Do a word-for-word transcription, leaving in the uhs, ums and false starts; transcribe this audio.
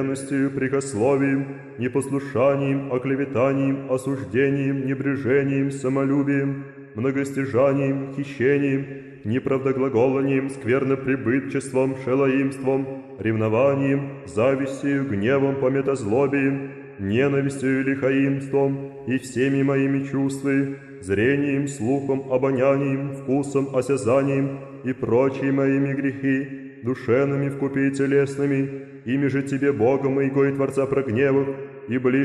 прикословием, непослушанием, оклеветанием, осуждением, небрежением, самолюбием, многостяжанием, хищением, неправдоглаголанием, скверноприбытчеством, шелоимством, ревнованием, завистью, гневом, пометозлобием, ненавистью и лихаимством, и всеми моими чувствами, зрением, слухом, обонянием, вкусом, осязанием и прочие моими грехи, душевными вкупе и телесными, ими же Тебе, Богом моего и Творца прогневов, и ближе